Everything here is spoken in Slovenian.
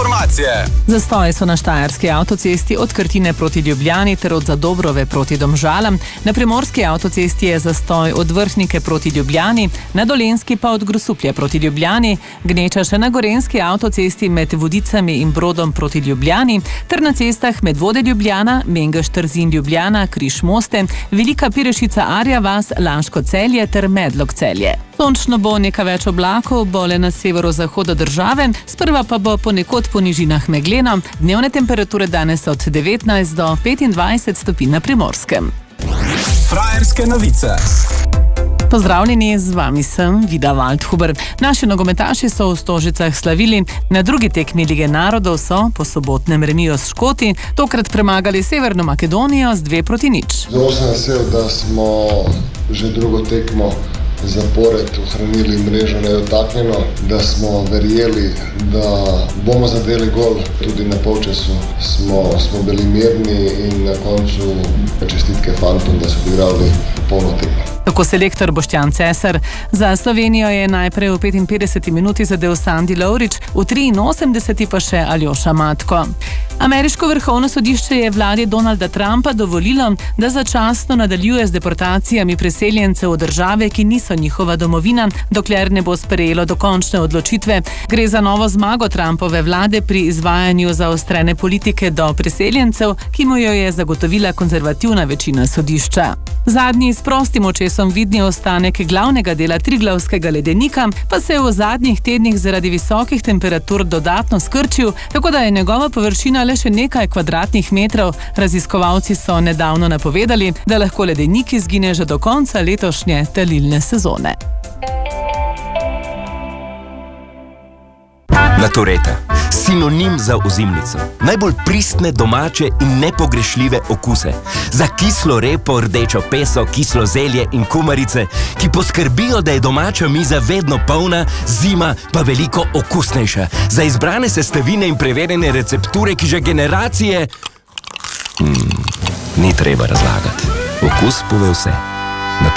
informacije. Zastoji so na štajerski avtocesti od Krtine proti Ljubljani ter od Zadobrove proti Domžalam. Na primorski avtocesti je zastoj od Vrhnike proti Ljubljani, na Dolenjski pa od Grosuplja proti Ljubljani, gneča še na gorenjski avtocesti med Vodicami in Brodom proti Ljubljani ter na cestah Medvode Ljubljana, Mengeš Trzin Ljubljana, Križ Moste, Velika Pirešica Arja vas, Laško Celje ter Medlog Celje. Sončno bo, nekaj več oblakov bo le na severozahodu države, sprva pa bo ponekod po nižinah megleno. Dnevne temperature danes od 19 do 25 stopinj na Primorskem. Frajerske novice. Pozdravljeni, z vami sem Vida Waldhuber. Naši nogometaši so v Stožicah slavili. Na drugi tekmi Lige narodov so po sobotnem remiju s Škoti tokrat premagali Severno Makedonijo z 2-0. Zelo sem vesel, da smo že drugo tekmo zapored ohranili mrežo nedotaknjeno, da smo verjeli, da bomo zadeli gol. Tudi na polčasu smo bili mirni in na koncu čestitke fantom, da so odigrali polno tekmo. Tako selektor Boštjan Cesar. Za Slovenijo je najprej v 55. minuti zadel Sandi Lovrič, v 83. pa še Aljoša Matko. Ameriško vrhovno sodišče je vladi Donalda Trumpa dovolilo, da začasno nadaljuje z deportacijami priseljencev v države, ki niso njihova domovina, dokler ne bo sprejelo dokončne odločitve. Gre za novo zmago Trumpove vlade pri izvajanju zaostrene politike do priseljencev, ki mu jo je zagotovila konzervativna večina sodišča. Zadnji s prostim očesom vidni ostanek glavnega dela Triglavskega ledenika pa se je v zadnjih tednih zaradi visokih temperatur dodatno skrčil, tako da je njegova površina le še nekaj kvadratnih metrov. Raziskovalci so nedavno napovedali, da lahko ledenik izgine že do konca letošnje talilne sezone. Natureta. Sinonim za ozimnico. Najbolj pristne, domače in nepogrešljive okuse. Za kislo repo, rdečo peso, kislo zelje in kumarice, ki poskrbijo, da je domača miza vedno polna, zima pa veliko okusnejša. Za izbrane sestavine in preverjene recepture, ki že generacije... Ni treba razlagati. Okus pove vse.